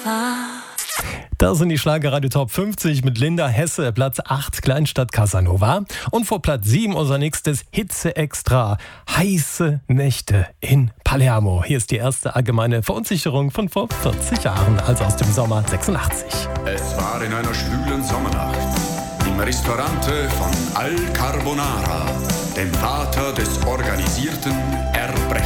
Gefahr. Das sind die Schlagerradio Top 50 mit Linda Hesse, Platz 8, Kleinstadt Casanova. Und vor Platz 7 unser nächstes Hitze Extra, heiße Nächte in Palermo. Hier ist die erste allgemeine Verunsicherung von vor 40 Jahren, also aus dem Sommer 86. Es war in einer schwülen Sommernacht im Ristorante von Al Carbonara, dem Vater des organisierten Erbrechens.